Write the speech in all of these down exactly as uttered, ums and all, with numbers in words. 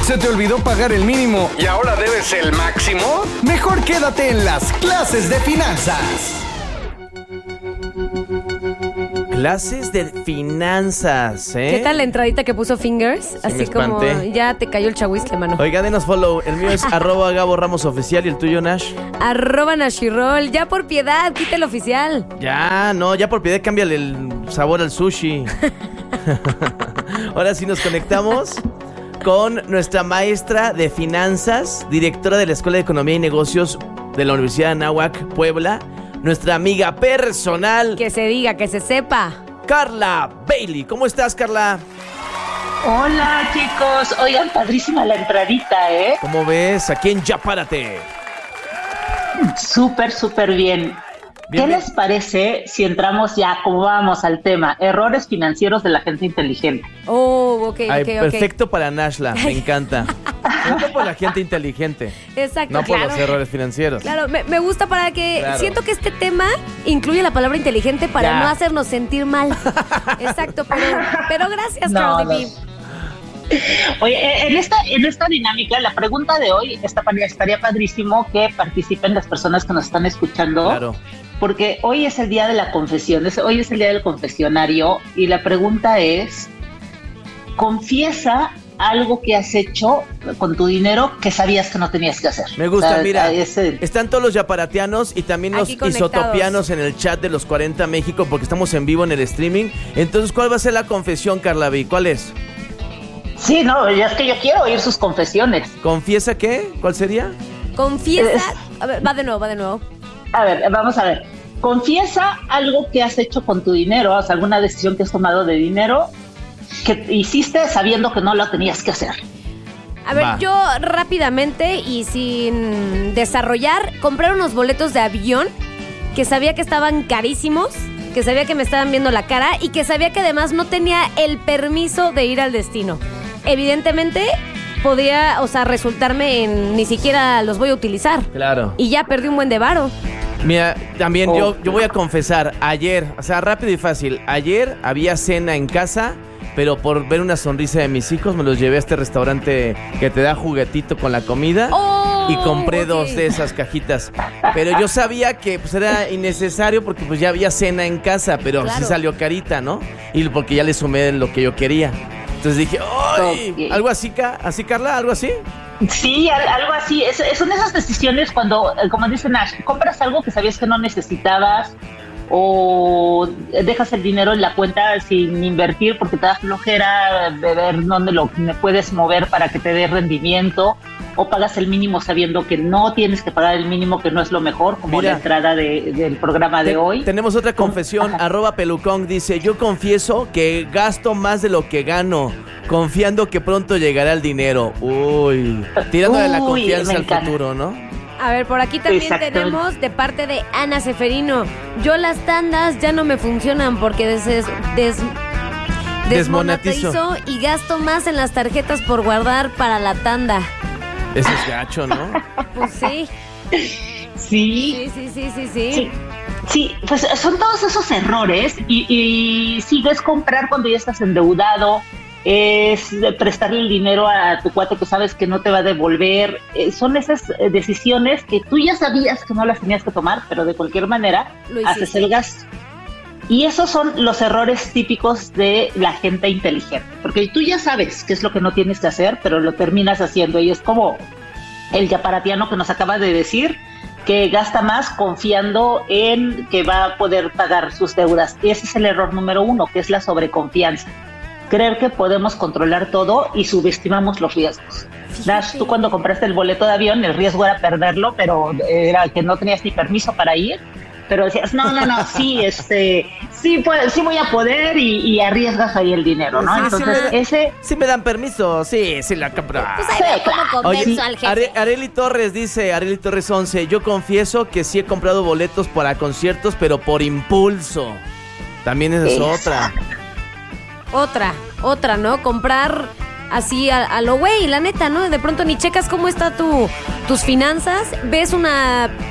¿Se te olvidó pagar el mínimo y ahora debes el máximo? Mejor quédate en las clases de finanzas. Clases de finanzas, ¿eh? ¿Qué tal la entradita que puso Fingers? Sí, Así me como espanté. ya te cayó el chahuistle, mano. Oiga, denos follow. El mío es arroba Gabo Ramos Oficial y el tuyo, Nash. Arroba Nashirol. Ya por piedad, quita el oficial. Ya, no, ya por piedad cámbiale el sabor al sushi. Ahora sí nos conectamos con nuestra maestra de finanzas, directora de la Escuela de Economía y Negocios de la Universidad de Anáhuac, Puebla, nuestra amiga personal, Que se diga, que se sepa. Carla Bailey. ¿Cómo estás, Carla? Hola, chicos. Oigan, padrísima la entradita, ¿eh? ¿Cómo ves? Aquí en Ya Párate. Súper, súper bien. Bien, ¿Qué bien. les parece si entramos ya, como vamos al tema, errores financieros de la gente inteligente? Oh, ok, Ay, ok, ok. perfecto para Nashla, me encanta. Perfecto por la gente inteligente, Exacto, no por claro. los errores financieros. Claro, me, me gusta para que... Claro. Siento que este tema incluye la palabra inteligente para Ya. no hacernos sentir mal. Exacto, pero, pero gracias, No, Carl no. D B. Oye, en esta, en esta dinámica, la pregunta de hoy está, estaría padrísimo que participen las personas que nos están escuchando. Claro. Porque hoy es el día de la confesión, es- hoy es el día del confesionario y la pregunta es, confiesa algo que has hecho con tu dinero que sabías que no tenías que hacer. Me gusta, O sea, mira, ese- están todos los yaparatianos y también los Aquí conectados. isotopianos en el chat de los cuarenta México porque estamos en vivo en el streaming. Entonces, ¿cuál va a ser la confesión, Carla B? ¿Cuál es? Sí, no, ya es que yo quiero oír sus confesiones. ¿Confiesa qué? ¿Cuál sería? Confiesa... A ver, va de nuevo, va de nuevo. A ver, vamos a ver. Confiesa algo que has hecho con tu dinero, o sea, alguna decisión que has tomado de dinero que hiciste sabiendo que no lo tenías que hacer. A ver, Va. yo rápidamente y sin desarrollar, comprar unos boletos de avión que sabía que estaban carísimos, que sabía que me estaban viendo la cara y que sabía que además no tenía el permiso de ir al destino. Evidentemente, podía, o sea, resultarme en ni siquiera los voy a utilizar. Claro. Y ya perdí un buen de varo. Mira, también Oh. yo, yo voy a confesar, ayer, o sea, rápido y fácil, ayer había cena en casa, pero por ver una sonrisa de mis hijos me los llevé a este restaurante que te da juguetito con la comida. ¡Oh! Y compré Ok. dos de esas cajitas. Pero yo sabía que pues era innecesario porque pues ya había cena en casa, pero Claro. sí salió carita, ¿no? Y porque ya le sumé lo que yo quería. Entonces dije, ¡ay! Ok. ¿Algo así, Ca- así, Carla? ¿Algo así? Sí, al- algo así. Es, es- son esas decisiones cuando, eh, como dice Nash, compras algo que sabías que no necesitabas o dejas el dinero en la cuenta sin invertir porque te da flojera de ver dónde lo puedes mover para que te dé rendimiento, o pagas el mínimo sabiendo que no tienes que pagar el mínimo, que no es lo mejor, como Mira. la entrada de- del programa de Te- hoy. Tenemos otra confesión, Ajá. arroba pelucón, dice, yo confieso que gasto más de lo que gano, confiando que pronto llegará el dinero. Uy, tirándole la Uy, confianza me al encanta. futuro, ¿no? A ver, por aquí también Exactamente. tenemos de parte de Ana Seferino. Yo las tandas ya no me funcionan porque des, des- Desmonetizo. desmonetizo y gasto más en las tarjetas por guardar para la tanda. Ese es gacho, ¿no? Pues sí, Sí, sí, sí, sí, sí, sí. Sí, sí, pues son todos esos errores y, y sigues comprar cuando ya estás endeudado, es de prestarle el dinero a tu cuate que sabes que no te va a devolver, eh, son esas eh, decisiones que tú ya sabías que no las tenías que tomar, pero de cualquier manera Lo hiciste. haces el gasto. Y esos son los errores típicos de la gente inteligente, porque tú ya sabes qué es lo que no tienes que hacer, pero lo terminas haciendo y es como el yaparatiano que nos acaba de decir, que gasta más confiando en que va a poder pagar sus deudas. Y ese es el error número uno, que es la sobreconfianza. Creer que podemos controlar todo y subestimamos los riesgos. Dash, tú cuando compraste el boleto de avión, el riesgo era perderlo, pero era que no tenías ni permiso para ir. Pero decías, no, no, no, sí, este, sí, pues, sí voy a poder y, y arriesgas ahí el dinero, ¿no? Sí, sí Entonces, me- ese... Sí me dan permiso, sí, sí la compro. Pues ahí ve cómo convenzo Oye, al jefe. Are- Areli Torres dice, Areli Torres once, yo confieso que sí he comprado boletos para conciertos, pero por impulso. También esa es otra. Otra, otra, ¿no? Comprar así a, a lo güey, la neta, ¿no? De pronto ni checas cómo está tu, tus finanzas, ves una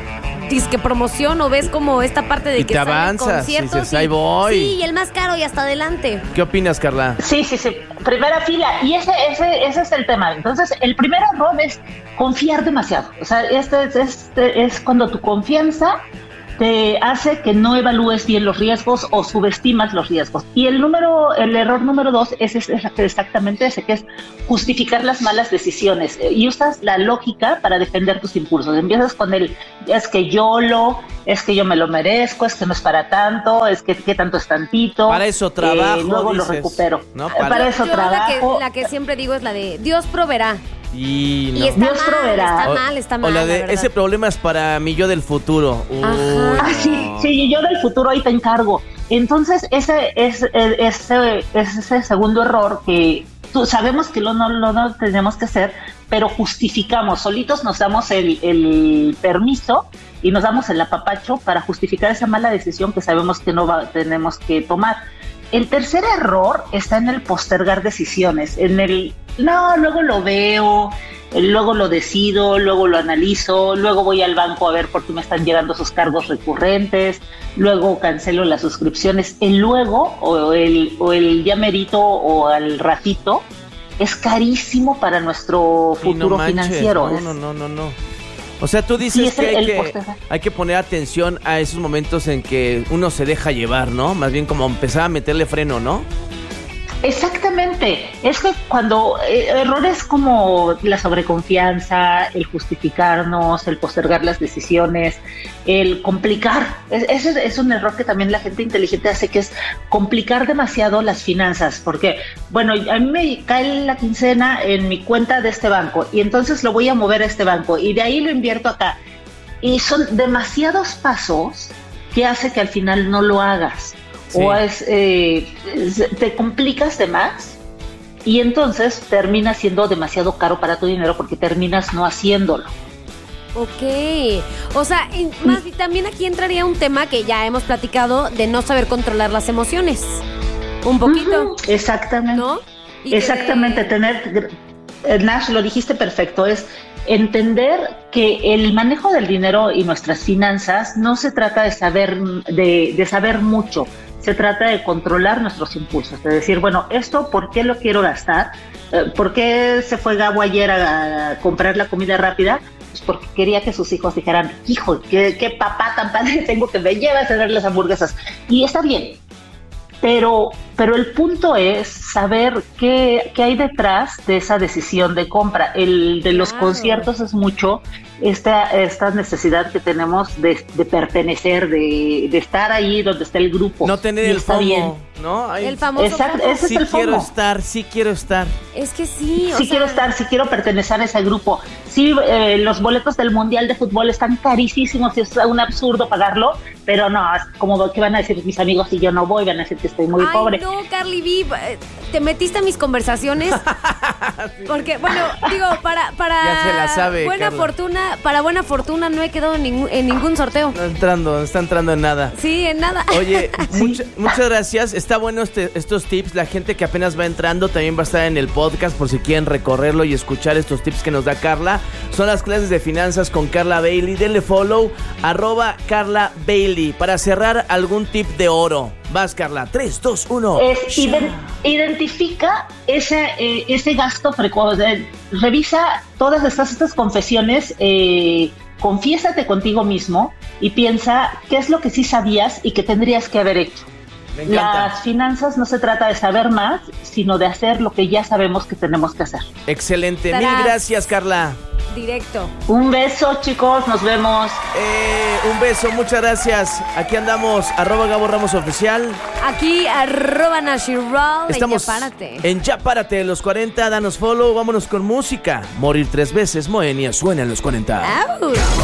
disque promoción o ves como esta parte de y que te salen avanzas, conciertos dices, ahí voy. Sí, y el más caro y hasta adelante. ¿Qué opinas, Carla? Sí, sí, sí, primera fila. Y ese, ese, ese es el tema. Entonces, el primer error es confiar demasiado. O sea, este, este es cuando tu confianza te hace que no evalúes bien los riesgos o subestimas los riesgos. Y el número, el error número dos es, es, es exactamente ese, que es justificar las malas decisiones. Y usas la lógica para defender tus impulsos. Empiezas con el, es que yo lo, es que yo me lo merezco, es que no es para tanto, es que qué tanto es tantito. Para eso trabajo, eh, luego dices, lo recupero. ¿no? Para, Para- para eso Yo trabajo. La que, la que siempre digo es la de Dios proveerá. Y no. Y está Dios mal, proveerá. está O- mal, está mal. O la de, verdad. ese problema es para mi yo del futuro. Uy, Ajá. Ah, sí, sí, yo del futuro ahí te encargo. Entonces, ese es ese, ese, ese segundo error que tú, sabemos que lo no lo no tenemos que hacer, pero justificamos, solitos nos damos el, el permiso y nos damos el apapacho para justificar esa mala decisión que sabemos que no va, tenemos que tomar. El tercer error está en el postergar decisiones, en el, no, luego lo veo, luego lo decido, luego lo analizo, luego voy al banco a ver por qué me están llegando sus cargos recurrentes, luego cancelo las suscripciones. El luego o el, o el ya merito o al ratito es carísimo para nuestro y no futuro manches, financiero. No, Es- no, no, no, no. O sea, tú Sí, dices es que, el- hay el que postergar. hay que poner atención a esos momentos en que uno se deja llevar, ¿no? Más bien como empezar a meterle freno, ¿no? Exactamente, es que cuando eh, errores como la sobreconfianza, el justificarnos, el postergar las decisiones, el complicar, es- ese es un error que también la gente inteligente hace, que es complicar demasiado las finanzas, porque, bueno, a mí me cae la quincena en mi cuenta de este banco y entonces lo voy a mover a este banco y de ahí lo invierto acá. Y son demasiados pasos que hace que al final no lo hagas. Sí. O es, eh, es- te complicas de más y entonces termina siendo demasiado caro para tu dinero porque terminas no haciéndolo. Ok, o sea, y más bien también aquí entraría un tema que ya hemos platicado de no saber controlar las emociones. Un poquito, Ujú, exactamente. ¿no? Y que- Exactamente, tener, eh, Nash, lo dijiste perfecto, es entender que el manejo del dinero y nuestras finanzas no se trata de saber, de, de saber mucho, se trata de controlar nuestros impulsos, de decir, bueno, esto, ¿por qué lo quiero gastar? Eh, ¿Por qué se fue Gabo ayer a, a comprar la comida rápida? Pues porque quería que sus hijos dijeran, hijo, qué, qué papá tan padre tengo que me lleva a cenar las hamburguesas. Y está bien, pero, pero el punto es saber qué, qué hay detrás de esa decisión de compra. El de los Claro. conciertos es mucho esta, esta necesidad que tenemos de, de pertenecer, de, de estar ahí donde está el grupo. No tener Y el está FOMO, bien. ¿no? Ay, El famoso Exacto, FOMO. ese sí es el quiero FOMO. estar, sí quiero estar. Es que sí, o Sí sea, quiero estar, sí quiero pertenecer a ese grupo. Sí, eh, los boletos del Mundial de Fútbol están carísimos y es un absurdo pagarlo, pero no, es como que van a decir mis amigos si yo no voy, van a decir que estoy muy Ay, pobre. no, Carly B, eh, te metiste a mis conversaciones. Porque, bueno, digo, para, para Ya se la sabe, buena Carla. fortuna, para buena fortuna no he quedado en ningún, en ningún sorteo. No entrando, no está entrando en nada. Sí, en nada. Oye, mucha- muchas gracias. Está bueno este- estos tips. La gente que apenas va entrando también va a estar en el podcast por si quieren recorrerlo y escuchar estos tips que nos da Carla. Son las clases de finanzas con Carla Bailey. Denle follow, arroba Carla Bailey. Para cerrar, algún tip de oro. Vas, Carla. tres, dos, uno. Es iden- identifica ese, eh, ese gasto frecuente. Revisa todas estas, estas confesiones, eh, confiésate contigo mismo y piensa qué es lo que sí sabías y que tendrías que haber hecho. Me encanta. Las finanzas no se trata de saber más, sino de hacer lo que ya sabemos que tenemos que hacer. Excelente. Tarás. Mil gracias, Carla. Directo. Un beso, chicos, nos vemos. Eh, un beso, muchas gracias. Aquí andamos, arroba Gabo Ramos Oficial. Aquí, arroba Nashiral. Estamos En Ya Párate. en Ya Párate, los cuarenta. Danos follow, vámonos con música. Morir tres veces, Moenia suena en los cuarenta. Au.